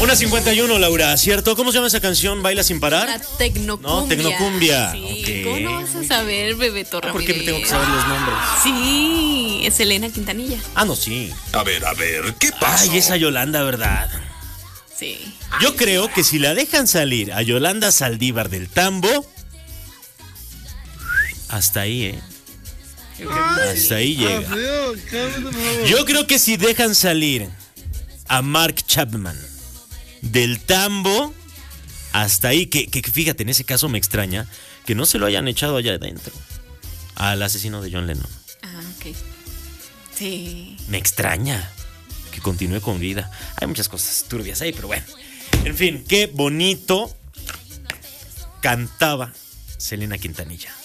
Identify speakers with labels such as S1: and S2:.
S1: 1:51, Laura, ¿cierto? ¿Cómo se llama esa canción? ¿Baila sin parar?
S2: La tecnocumbia.
S1: No, tecnocumbia.
S2: Sí,
S1: Okay.
S2: ¿Cómo no vas a saber, Bebeto Ramírez?
S1: ¿Por qué me tengo que saber los nombres?
S2: Sí, es Selena Quintanilla.
S1: Ah, no, sí.
S3: A ver, ¿qué pasa?
S1: Ay, esa Yolanda, ¿verdad?
S2: Sí.
S1: Yo creo que si la dejan salir a Yolanda Saldívar del tambo, hasta ahí, ¿eh? Hasta ahí llega. Yo creo que si dejan salir a Mark Chapman del tambo, hasta ahí, que fíjate, en ese caso me extraña que no se lo hayan echado allá adentro al asesino de John Lennon.
S2: Ah, ok. Sí.
S1: Me extraña que continúe con vida. Hay muchas cosas turbias ahí, pero bueno. En fin, qué bonito cantaba Selena Quintanilla.